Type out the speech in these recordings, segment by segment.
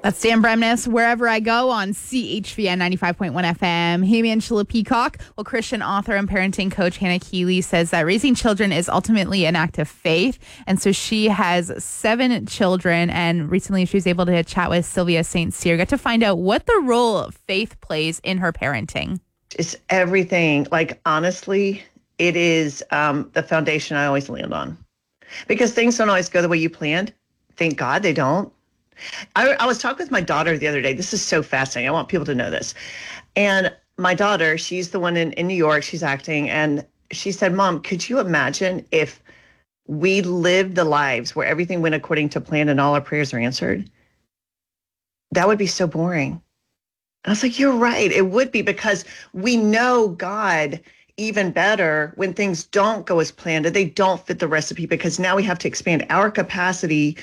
That's Dan Bremnes, Wherever I Go on CHVN 95.1 FM. Hey, Angela Peacock. Well, Christian author and parenting coach Hannah Keeley says that raising children is ultimately an act of faith. And so she has 7 children. And recently she was able to chat with Sylvia St. Cyr, got to find out what the role of faith plays in her parenting. It's everything. Like, honestly, it is the foundation I always land on. Because things don't always go the way you planned. Thank God they don't. I was talking with my daughter the other day. This is so fascinating. I want people to know this. And my daughter, she's the one in New York. She's acting. And she said, Mom, could you imagine if we lived the lives where everything went according to plan and all our prayers are answered? That would be so boring. I was like, you're right. It would be, because we know God even better when things don't go as planned and they don't fit the recipe, because now we have to expand our capacity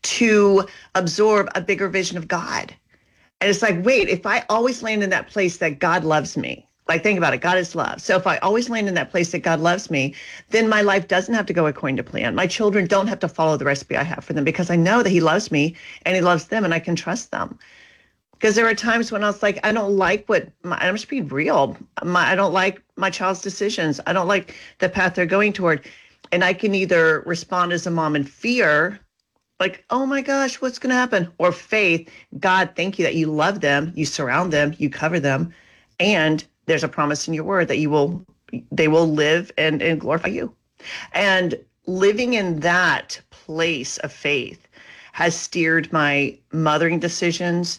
to absorb a bigger vision of God. And it's like, wait, if I always land in that place that God loves me, like, think about it, God is love. So if I always land in that place that God loves me, then my life doesn't have to go according to plan. My children don't have to follow the recipe I have for them, because I know that He loves me and He loves them and I can trust them. Because there are times when I was like, I don't like I'm just being real. I don't like my child's decisions. I don't like the path they're going toward. And I can either respond as a mom in fear, like, oh my gosh, what's going to happen? Or faith, God, thank you that you love them, you surround them, you cover them. And there's a promise in your word that they will live and glorify you. And living in that place of faith has steered my mothering decisions.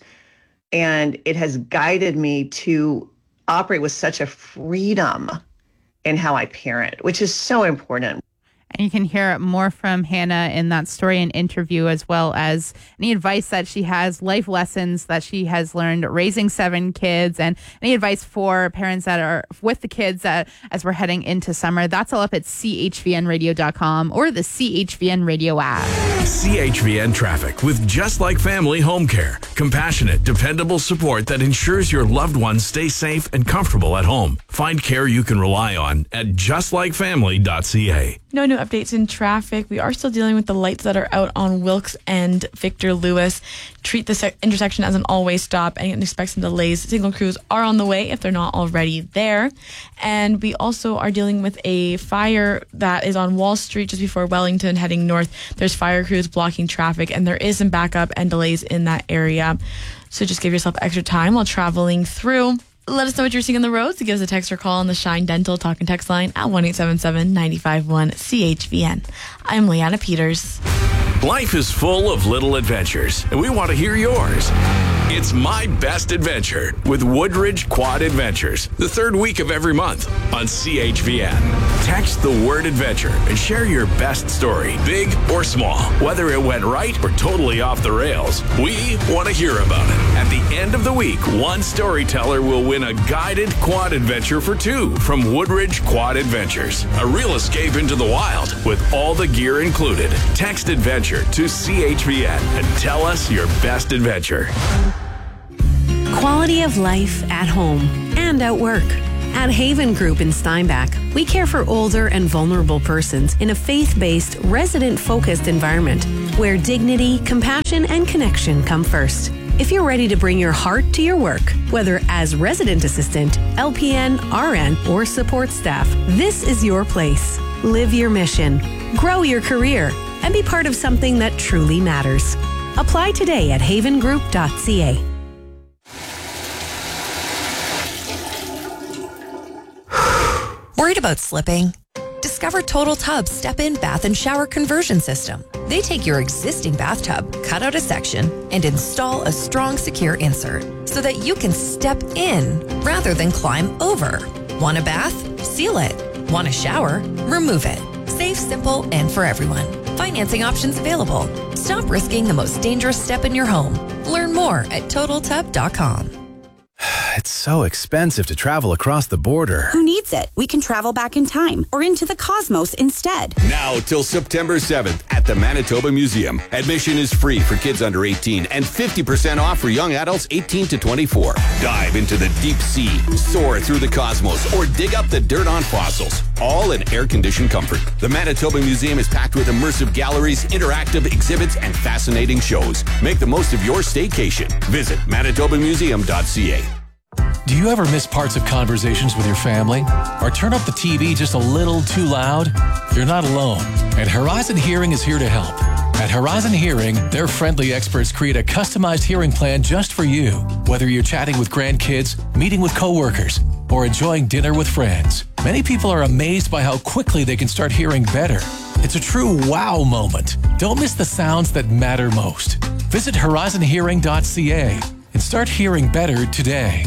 And it has guided me to operate with such a freedom in how I parent, which is so important. And you can hear more from Hannah in that story and interview, as well as any advice that she has, life lessons that she has learned raising 7 kids, and any advice for parents that are with the kids as we're heading into summer. That's all up at chvnradio.com or the CHVN Radio app. CHVN Traffic with Just Like Family Home Care. Compassionate, dependable support that ensures your loved ones stay safe and comfortable at home. Find care you can rely on at justlikefamily.ca. No new updates in traffic. We are still dealing with the lights that are out on Wilkes and Victor Lewis. Treat the intersection as an all-way stop and expect some delays. Signal crews are on the way if they're not already there. And we also are dealing with a fire that is on Wall Street just before Wellington heading north. There's fire crews blocking traffic, and there is some backup and delays in that area. So just give yourself extra time while traveling through. Let us know what you're seeing on the roads. Give us a text or call on the Shine Dental Talk and Text line at 1-877-951-CHVN. I'm Leanna Peters. Life is full of little adventures, and we want to hear yours. It's My Best Adventure with Woodridge Quad Adventures, the 3rd week of every month on CHVN. Text the word adventure and share your best story, big or small, whether it went right or totally off the rails. We want to hear about it. At the end of the week, one storyteller will win a guided quad adventure for 2 from Woodridge Quad Adventures, a real escape into the wild with all the gear included. Text adventure to CHVN and tell us your best adventure. Quality of life at home and at work. At Haven Group in Steinbach, we care for older and vulnerable persons in a faith-based, resident-focused environment where dignity, compassion, and connection come first. If you're ready to bring your heart to your work, whether as resident assistant, LPN, RN, or support staff, this is your place. Live your mission, grow your career, and be part of something that truly matters. Apply today at havengroup.ca. Worried about slipping? Discover Total Tub's step-in bath and shower conversion system. They take your existing bathtub, cut out a section, and install a strong, secure insert so that you can step in rather than climb over. Want a bath? Seal it. Want a shower? Remove it. Safe, simple, and for everyone. Financing options available. Stop risking the most dangerous step in your home. Learn more at TotalTub.com. It's so expensive to travel across the border. Who needs it? We can travel back in time or into the cosmos instead. Now till September 7th at the Manitoba Museum. Admission is free for kids under 18 and 50% off for young adults 18 to 24. Dive into the deep sea, soar through the cosmos, or dig up the dirt on fossils. All in air-conditioned comfort. The Manitoba Museum is packed with immersive galleries, interactive exhibits, and fascinating shows. Make the most of your staycation. Visit manitobamuseum.ca. Do you ever miss parts of conversations with your family? Or turn up the TV just a little too loud? You're not alone, and Horizon Hearing is here to help. At Horizon Hearing, their friendly experts create a customized hearing plan just for you, whether you're chatting with grandkids, meeting with coworkers, or enjoying dinner with friends. Many people are amazed by how quickly they can start hearing better. It's a true wow moment. Don't miss the sounds that matter most. Visit horizonhearing.ca and start hearing better today.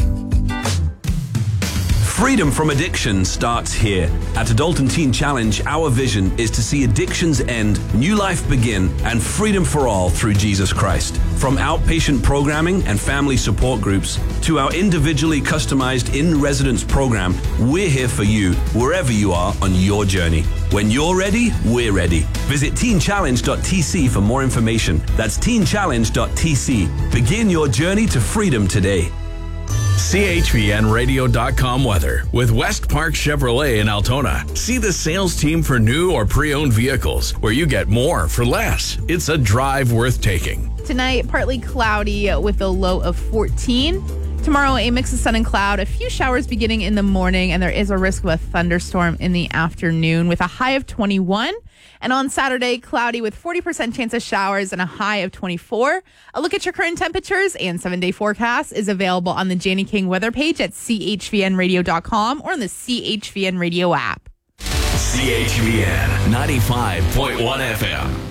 Freedom from addiction starts here. At Adulton Teen Challenge, our vision is to see addictions end, new life begin, and freedom for all through Jesus Christ. From outpatient programming and family support groups to our individually customized in-residence program, we're here for you wherever you are on your journey. When you're ready, we're ready. Visit teenchallenge.tc for more information. That's teenchallenge.tc. Begin your journey to freedom today. CHVNradio.com weather with West Park Chevrolet in Altona. See the sales team for new or pre-owned vehicles where you get more for less. It's a drive worth taking. Tonight, partly cloudy with a low of 14. Tomorrow, a mix of sun and cloud, a few showers beginning in the morning, and there is a risk of a thunderstorm in the afternoon with a high of 21. And on Saturday, cloudy with 40% chance of showers and a high of 24. A look at your current temperatures and 7-day forecast is available on the Janie King weather page at chvnradio.com or on the CHVN Radio app. CHVN 95.1 FM.